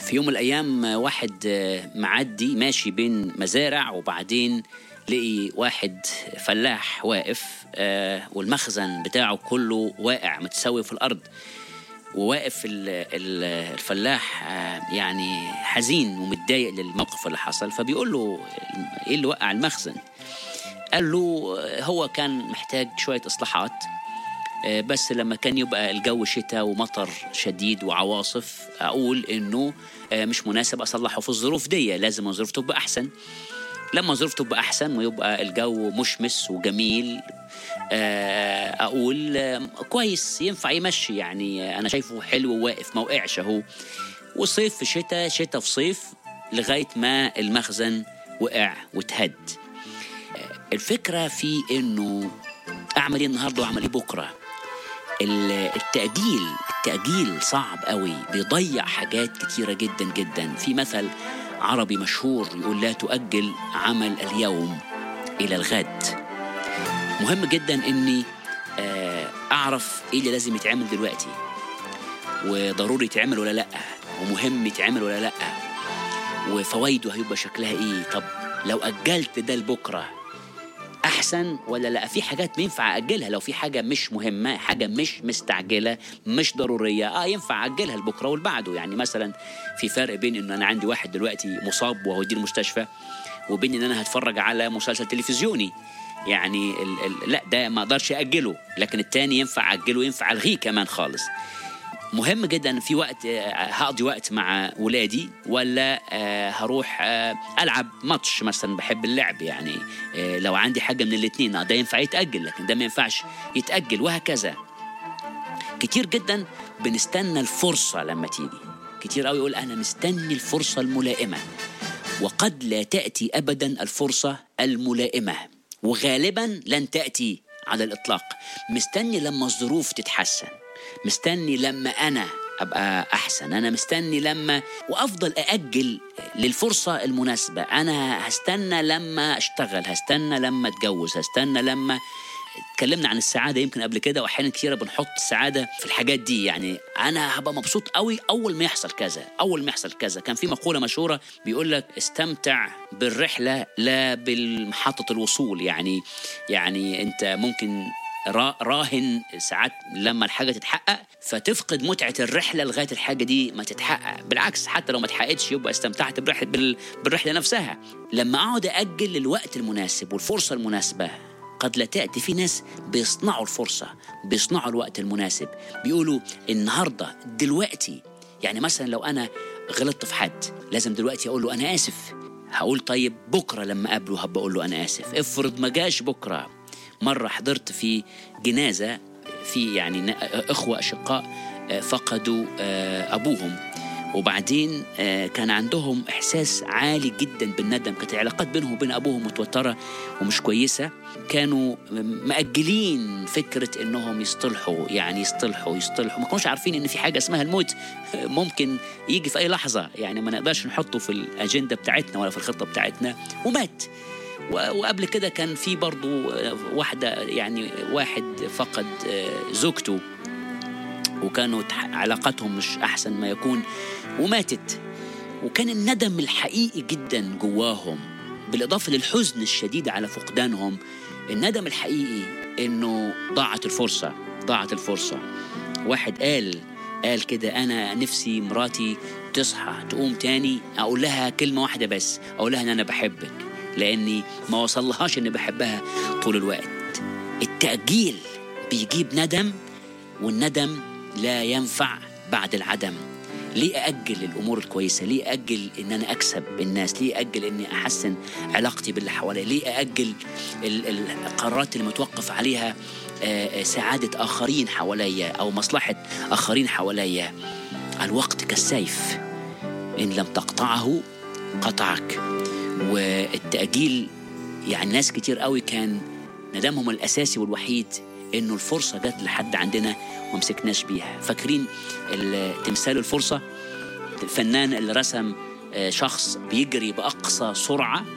في يوم من الأيام واحد معدي ماشي بين مزارع، وبعدين لقي واحد فلاح واقف والمخزن بتاعه كله واقع متسوي في الأرض، وواقف الفلاح يعني حزين ومتضايق للموقف اللي حصل. فبيقول له إيه اللي وقع المخزن؟ قال له هو كان محتاج شوية إصلاحات، بس لما كان يبقى الجو شتاء ومطر شديد وعواصف أقول إنه مش مناسب أصلحه في الظروف دي، لازم الظروف تبقى أحسن. لما الظروف تبقى أحسن ويبقى الجو مشمس وجميل أقول كويس ينفع يمشي، يعني أنا شايفه حلو وواقف ما وقعش أهو. وصيف في شتاء، شتاء في صيف، لغاية ما المخزن وقع وتهد. الفكرة في إنه أعمل إيه النهاردة وأعمل إيه بكرة. التأجيل صعب قوي، بيضيع حاجات كتيرة جدا جدا. في مثل عربي مشهور يقول لا تؤجل عمل اليوم إلى الغد. مهم جدا إني أعرف إيه اللي لازم يتعمل دلوقتي، وضروري يتعمل ولا لأ، ومهم يتعمل ولا لأ، وفوائده هيبقى شكلها إيه. طب لو أجلت ده لبكرة أحسن ولا لا؟ في حاجات ما ينفع أجلها، لو في حاجة مش مهمة، حاجة مش مستعجلة مش ضرورية، ينفع أجلها لبكرة والبعده. يعني مثلا في فرق بين إن أنا عندي واحد دلوقتي مصاب وهوديه المستشفى، وبين إن أنا هتفرج على مسلسل تلفزيوني. يعني لا، ده ما أقدرش أجله، لكن التاني ينفع أجله، ينفع ألغيه كمان خالص. مهم جدا في وقت هقضي وقت مع ولادي، ولا هروح ألعب ماتش مثلا، بحب اللعب. يعني لو عندي حاجة من الاتنين ده ينفع يتأجل، لكن ده ما ينفعش يتأجل، وهكذا. كتير جدا بنستنى الفرصة لما تيجي. كتير قوي يقول أنا مستني الفرصة الملائمة، وقد لا تأتي أبدا الفرصة الملائمة، وغالبا لن تأتي على الإطلاق. مستني لما الظروف تتحسن، مستني لما أنا أبقى أحسن، أنا مستني لما، وأفضل أأجل للفرصة المناسبة. أنا هستنى لما أشتغل، هستنى لما أتجوز، هستنى لما. اتكلمنا عن السعادة يمكن قبل كده، وأحيانا كثيرة بنحط السعادة في الحاجات دي. يعني أنا هبقى مبسوط قوي أول ما يحصل كذا، أول ما يحصل كذا. كان في مقولة مشهورة بيقول لك استمتع بالرحلة لا بالمحطة الوصول. يعني أنت ممكن راهن ساعات لما الحاجة تتحقق فتفقد متعة الرحلة لغاية الحاجة دي ما تتحقق. بالعكس، حتى لو ما تحققتش يبقى استمتعت بالرحلة نفسها. لما أقعد أأجل للوقت المناسب والفرصة المناسبة قد لا تأتي. في ناس بيصنعوا الفرصة، بيصنعوا الوقت المناسب، بيقولوا النهاردة دلوقتي. يعني مثلا لو أنا غلطت في حد لازم دلوقتي أقول له أنا آسف. هقول طيب بكرة لما أقابله هبقى أقول له أنا آسف. افرض ما جاش بكرة. مرة حضرت في جنازة في يعني إخوة أشقاء فقدوا أبوهم، وبعدين كان عندهم إحساس عالي جدا بالندم. كانت العلاقات بينهم وبين أبوهم متوترة ومش كويسة. كانوا مأجلين فكرة إنهم يصطلحوا، يعني يصطلحوا. ما كانوش عارفين إن في حاجة اسمها الموت ممكن يجي في أي لحظة، يعني ما نقدرش نحطه في الأجندة بتاعتنا ولا في الخطة بتاعتنا، ومات. وقبل كده كان في برضو واحد فقد زوجته، وكانوا علاقتهم مش أحسن ما يكون، وماتت. وكان الندم الحقيقي جدا جواهم، بالإضافة للحزن الشديد على فقدانهم. الندم الحقيقي إنه ضاعت الفرصة. واحد قال كده أنا نفسي مراتي تصحى تقوم تاني أقول لها كلمة واحدة بس، أقول لها إن أنا بحبك، لأني ما وصلهاش إني بحبها طول الوقت. التأجيل بيجيب ندم، والندم لا ينفع بعد العدم. ليه أأجل الأمور الكويسة؟ ليه أأجل إن أنا أكسب الناس؟ ليه أأجل إني أحسن علاقتي باللي حوالي؟ ليه أأجل القرارات اللي متوقف عليها سعادة آخرين حواليا أو مصلحة آخرين حواليا؟ الوقت كالسيف، إن لم تقطعه قطعك. والتأجيل يعني ناس كتير قوي كان ندمهم الأساسي والوحيد إنه الفرصة جت لحد عندنا ومسكناش بيها. فاكرين تمثال الفرصة؟ الفنان اللي رسم شخص بيجري بأقصى سرعة،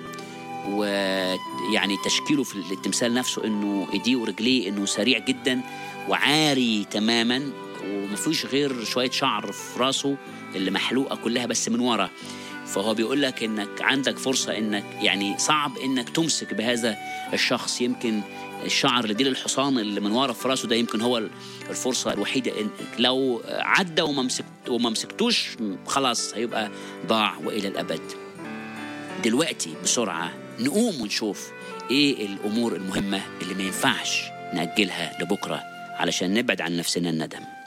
ويعني تشكيله في التمثال نفسه إنه إيديه ورجليه إنه سريع جدا وعاري تماما، ومفيش غير شوية شعر في راسه اللي محلوقة كلها بس من ورا. فهو بيقول لك انك عندك فرصة، انك يعني صعب انك تمسك بهذا الشخص. يمكن الشعر اللي ديل الحصان اللي من ورا في راسه ده يمكن هو الفرصة الوحيدة. لو عدى وما مسكتوش خلاص هيبقى ضاع وإلى الأبد. دلوقتي بسرعة نقوم ونشوف ايه الأمور المهمة اللي ما ينفعش نأجلها لبكرة علشان نبعد عن نفسنا الندم.